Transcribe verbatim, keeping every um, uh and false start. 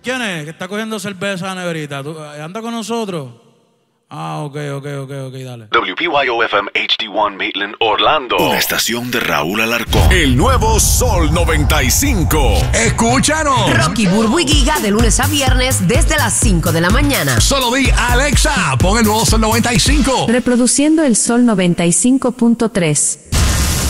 ¿Quién es? Que está cogiendo cerveza a la neverita. ¿Tú, ¿Anda con nosotros? Ah, ok, ok, ok, ok, dale. W P Y O F M H D uno Maitland, Orlando. Una estación de Raúl Alarcón. El nuevo Sol noventa y cinco. Escúchanos. Rocky, Burbu y Giga de lunes a viernes desde las cinco de la mañana. Solo di Alexa, pon el nuevo Sol noventa y cinco. Reproduciendo el Sol noventa y cinco punto tres.